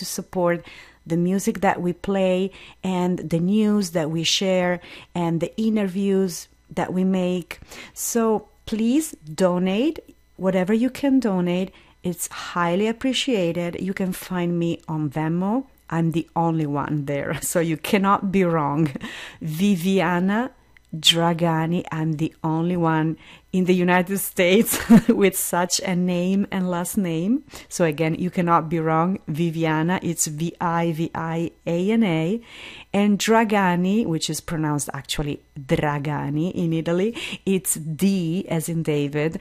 to support the music that we play and the news that we share and the interviews that we make. So please donate whatever you can donate. It's highly appreciated. You can find me on Venmo. I'm the only one there, so you cannot be wrong. Viviana Dragani. I'm the only one in the United States with such a name and last name. So again, you cannot be wrong. Viviana, it's Viviana. And Dragani, which is pronounced actually Dragani in Italy, it's D as in David,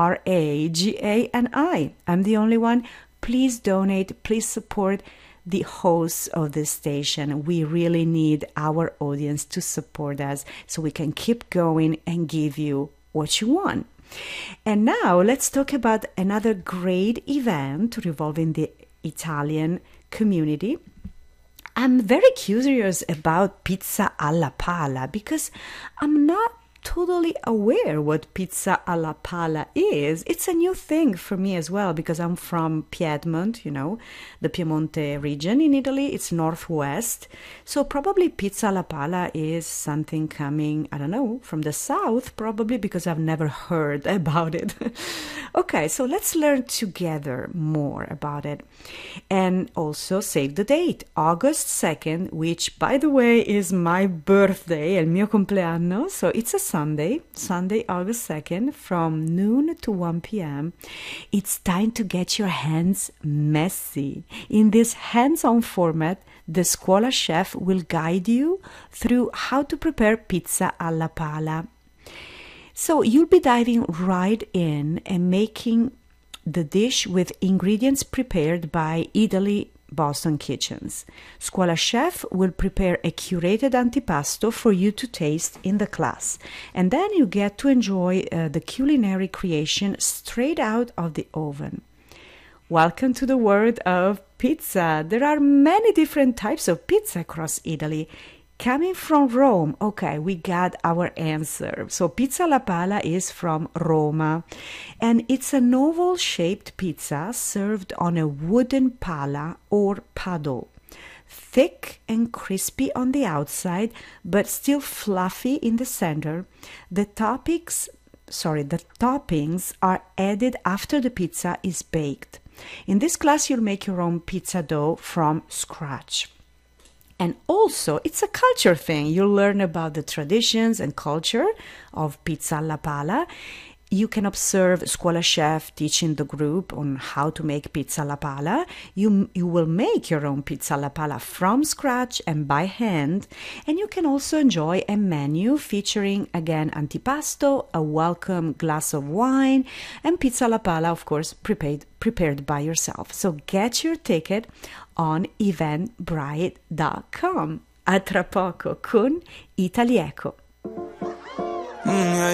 Ragani. I'm the only one. Please donate, please support the hosts of this station. We really need our audience to support us so we can keep going and give you what you want. And now let's talk about another great event revolving the Italian community. I'm very curious about pizza alla pala because I'm not totally aware what pizza alla pala is. It's a new thing for me as well because I'm from Piedmont, the Piemonte region in Italy. It's northwest. So probably pizza alla pala is something coming, I don't know, from the south, probably because I've never heard about it. Okay, so let's learn together more about it. And also save the date, August 2nd, which by the way is my birthday, el mio compleanno. So it's a Sunday, August 2nd, from noon to 1 p.m. It's time to get your hands messy. In this hands-on format, the Scuola Chef will guide you through how to prepare pizza alla pala. So you'll be diving right in and making the dish with ingredients prepared by Italy Boston Kitchens. Scuola Chef will prepare a curated antipasto for you to taste in the class. And then you get to enjoy the culinary creation straight out of the oven. Welcome to the world of pizza. There are many different types of pizza across Italy. Coming from Rome, okay, we got our answer. So pizza alla pala is from Roma, and it's an oval-shaped pizza served on a wooden pala or paddle. Thick and crispy on the outside, but still fluffy in the center. The toppings are added after the pizza is baked. In this class, you'll make your own pizza dough from scratch. And also, it's a culture thing. You'll learn about the traditions and culture of pizza alla pala. You can observe Scuola Chef teaching the group on how to make pizza alla pala. You will make your own pizza alla pala from scratch and by hand. And you can also enjoy a menu featuring, again, antipasto, a welcome glass of wine, and pizza alla pala, of course, prepared by yourself. So get your ticket on eventbrite.com. A tra poco con Italieco.